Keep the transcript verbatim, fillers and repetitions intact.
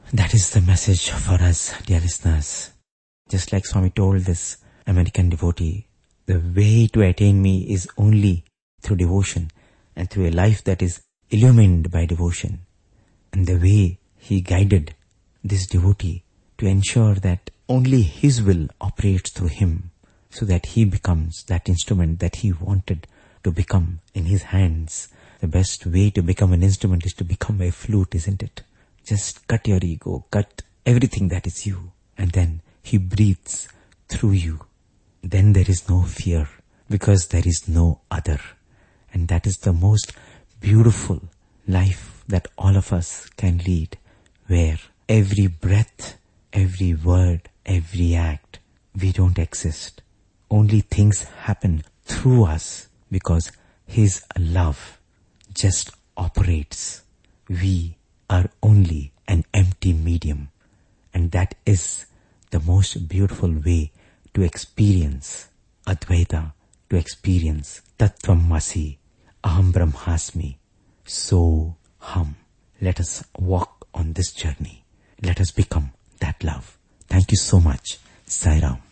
That is the message for us, dear listeners. Just like Swami told this American devotee, the way to attain me is only through devotion and through a life that is illumined by devotion. And the way he guided this devotee to ensure that only his will operates through him, so that he becomes that instrument that he wanted to become in his hands. The best way to become an instrument is to become a flute, isn't it? Just cut your ego, cut everything that is you, and then he breathes through you. Then there is no fear, because there is no other. And that is the most beautiful life that all of us can lead, where every breath, every word, every act, we don't exist. Only things happen through us because his love just operates. We are only an empty medium, and that is the most beautiful way to experience Advaita, to experience Tattvamasi, Aham Brahmasmi, so hum. Let us walk on this journey. Let us become that love. Thank you so much. Sai Ram.